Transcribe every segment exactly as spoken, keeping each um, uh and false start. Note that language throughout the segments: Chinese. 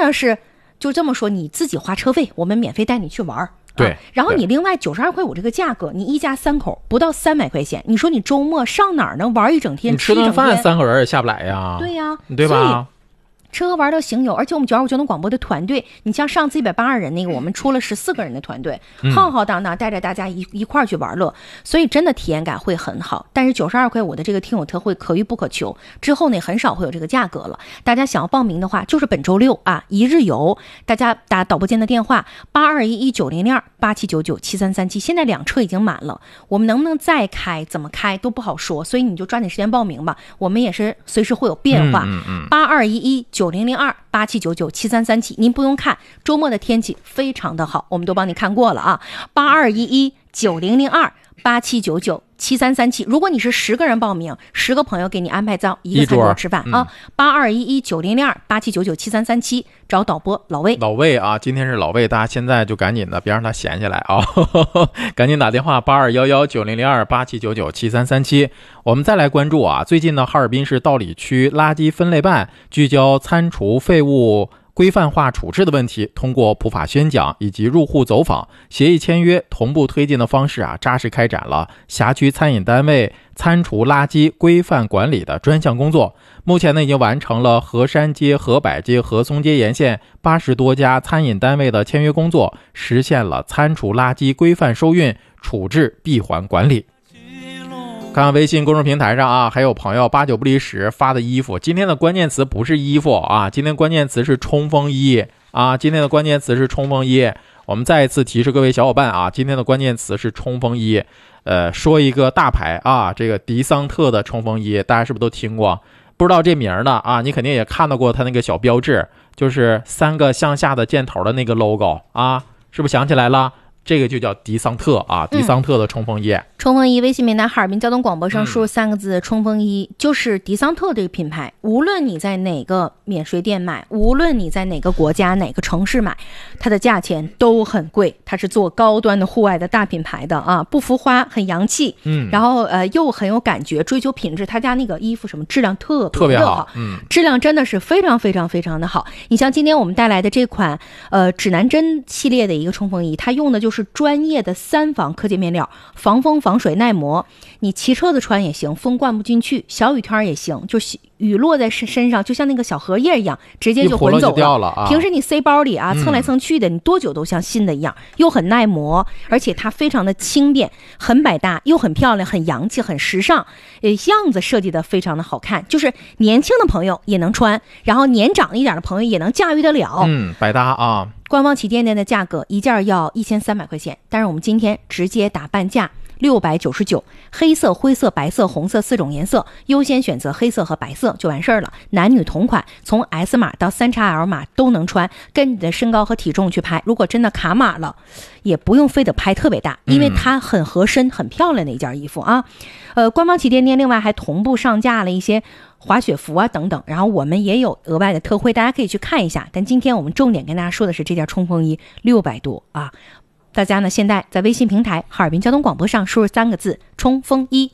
呢是就这么说，你自己花车费，我们免费带你去玩。 对、 啊，然后你另外九十二块五这个价格，你一家三口不到三百块钱，你说你周末上哪儿能玩一整天？ 你吃顿饭三个人也下不来呀。 对呀， 对吧？ 吃喝玩乐行有，而且我们九二五交通广播的团队，你像上次一百八十人那个，我们出了十四个人的团队，浩浩荡荡带着大家一一块儿去玩乐，所以真的体验感会很好。但是九十二块五的这个听友特惠可遇不可求，之后呢很少会有这个价格了。大家想要报名的话，就是本周六啊一日游，大家打导播间的电话八二一一九零零二八七九九七三三七，现在两车已经满了，我们能不能再开，怎么开都不好说，所以你就抓紧时间报名吧，我们也是随时会有变化。八二一一九零零二八七九九七三三七，您不用看，周末的天气非常的好，我们都帮你看过了啊。八二一一九零零二八七九九七三三七，如果你是十个人报名，十个朋友给你安排到一个餐桌吃饭啊。八二一一九零零二八七九九七三三七，找导播老魏。 老魏啊，今天是老魏，大家现在就赶紧的，别让他闲下来啊，赶紧打电话八二一一九零零二八七九九七三三七。我们再来关注啊，最近呢，哈尔滨市道里区垃圾分类办聚焦餐厨废物规范化处置的问题，通过普法宣讲以及入户走访、协议签约同步推进的方式啊，扎实开展了辖区餐饮单位餐厨垃圾规范管理的专项工作。目前呢，已经完成了河山街、河柏街、河松街沿线八十多家餐饮单位的签约工作，实现了餐厨垃圾规范收运、处置、闭环管理。看看微信公众平台上啊，还有朋友八九不离十发的衣服，今天的关键词不是衣服啊，今天关键词是冲锋衣啊，今天的关键词是冲锋衣。我们再一次提示各位小伙伴啊，今天的关键词是冲锋衣。呃，说一个大牌啊，这个迪桑特的冲锋衣，大家是不是都听过？不知道这名的啊，你肯定也看到过它那个小标志，就是三个向下的箭头的那个 logo 啊，是不是想起来了？这个就叫迪桑特啊，迪桑特的冲锋衣。嗯、 冲锋衣微信平台哈尔滨交通广播上输入三个字、嗯、冲锋衣，就是迪桑特这个品牌。无论你在哪个免税店买，无论你在哪个国家哪个城市买，它的价钱都很贵。它是做高端的户外的大品牌的啊，不浮夸，很洋气。嗯，然后呃又很有感觉，追求品质。他家那个衣服什么质量特别特别好，嗯，质量真的是非常非常非常的好。你像今天我们带来的这款呃指南针系列的一个冲锋衣，它用的就是是专业的三防科技面料，防风防水耐磨，你骑车子穿也行，风灌不进去，小雨天也行，就是雨落在身上就像那个小荷叶一样，直接就滚走 了, 掉了、啊、 平时你塞包里啊蹭来蹭去的、嗯、你多久都像新的一样，又很耐磨，而且它非常的轻便，很百搭，又很漂亮，很洋气，很时尚，呃，样子设计的非常的好看，就是年轻的朋友也能穿，然后年长一点的朋友也能驾驭得了。 嗯，百搭啊。 官方旗舰店的价格一件要一千三百块钱，但是我们今天直接打半价六百九十九，黑色、灰色、白色、红色四种颜色，优先选择黑色和白色就完事儿了。男女同款，从 S 码到 三 X L 码都能穿，跟你的身高和体重去拍。如果真的卡码了，也不用非得拍特别大，因为它很合身、很漂亮的一件衣服啊。呃，官方旗舰店另外还同步上架了一些滑雪服啊等等，然后我们也有额外的特惠，大家可以去看一下。但今天我们重点跟大家说的是这件冲锋衣六百多啊。大家呢现在在微信平台哈尔滨交通广播上输入三个字冲锋衣。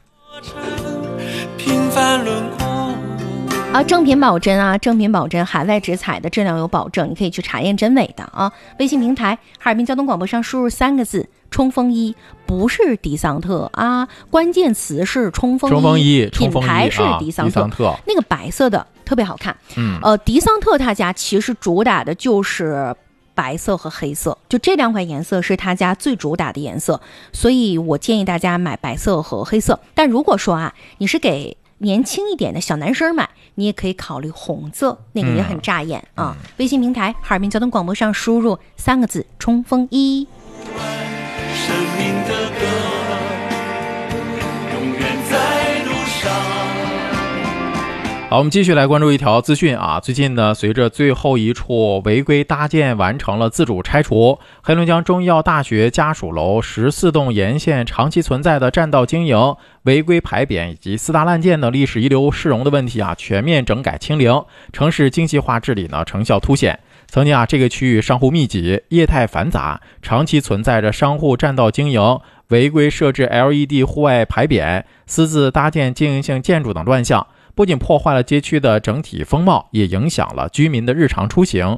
啊，正品保真啊，正品保真，海外直采的质量有保证，你可以去查验真伪的啊。微信平台哈尔滨交通广播上输入三个字冲锋衣，不是迪桑特啊，关键词是冲锋衣， 冲锋衣品牌是迪桑特， 啊、迪桑特那个白色的特别好看。 嗯， 呃，迪桑特他家其实主打的就是白色和黑色，就这两款颜色是他家最主打的颜色，所以我建议大家买白色和黑色。但如果说啊，你是给年轻一点的小男生买，你也可以考虑红色，那个也很扎眼、嗯、啊。微信平台哈尔滨交通广播上输入三个字冲锋衣。生命的歌永远在路上。 好，我们继续来关注一条资讯啊。最近呢，随着最后一处违规搭建完成了自主拆除，黑龙江中医药大学家属楼十四栋沿线长期存在的占道经营、违规牌匾以及四大滥建的历史遗留市容的问题啊，全面整改清零，城市精细化治理呢成效凸显。曾经啊，这个区域商户密集，业态繁杂，长期存在着商户占道经营、违规设置 L E D 户外牌匾、私自搭建经营性建筑等乱象，不仅破坏了街区的整体风貌，也影响了居民的日常出行，